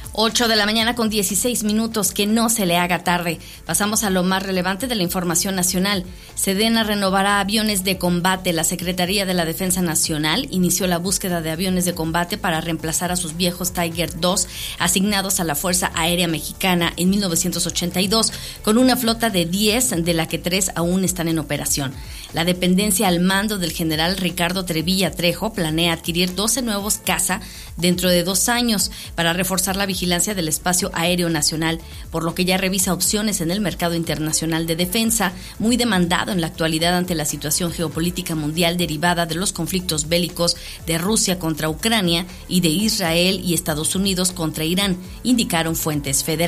8 de la mañana con 16 minutos, que no se le haga tarde. Pasamos a lo más relevante de la información nacional. Sedena renovará aviones de combate. La Secretaría de la Defensa Nacional inició la búsqueda de aviones de combate para reemplazar a sus viejos Tiger II asignados a la Fuerza Aérea Mexicana en 1982, con una flota de 10, de la que 3 aún están en operación. La dependencia al mando del general Ricardo Trevilla Trejo planea adquirir 12 nuevos caza dentro de 2 años para reforzar la vigilancia del espacio aéreo nacional, por lo que ya revisa opciones en el mercado internacional de defensa, muy demandado en la actualidad ante la situación geopolítica mundial derivada de los conflictos bélicos de Rusia contra Ucrania y de Israel y Estados Unidos contra Irán, indicaron fuentes federales.